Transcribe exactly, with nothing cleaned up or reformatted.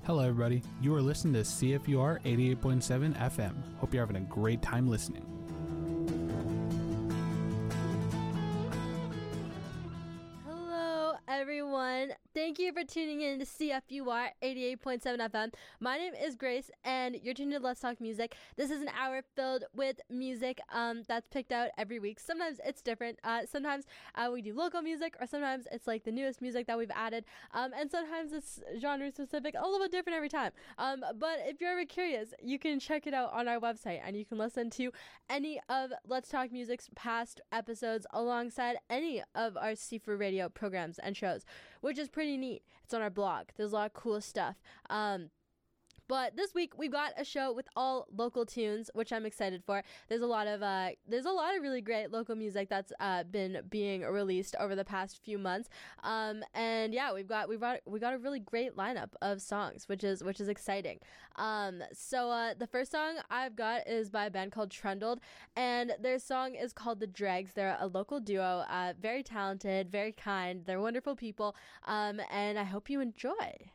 Hello, everybody. You are listening to C F U R eighty-eight point seven F M. Hope you're having a great time listening. Hello, everyone. Thank you for tuning in to C F U R eighty-eight point seven F M. My name is Grace, and you're tuned to Let's Talk Music. This is an hour filled with music um, that's picked out every week. Sometimes it's different. Uh, sometimes uh, we do local music, or sometimes it's like the newest music that we've added. Um, and sometimes it's genre specific, a little bit different every time. Um, but if you're ever curious, you can check it out on our website, and you can listen to any of Let's Talk Music's past episodes alongside any of our C four Radio programs and shows, which is pretty neat. It's on our blog. There's a lot of cool stuff. Um, But this week we've got a show with all local tunes, which I'm excited for. There's a lot of uh, there's a lot of really great local music that's uh, been being released over the past few months. Um, and yeah, we've got we've got we got a really great lineup of songs, which is which is exciting. Um, so uh, the first song I've got is by a band called Trundled, and their song is called The Dregs. They're a local duo, uh, very talented, very kind. They're wonderful people, um, and I hope you enjoy.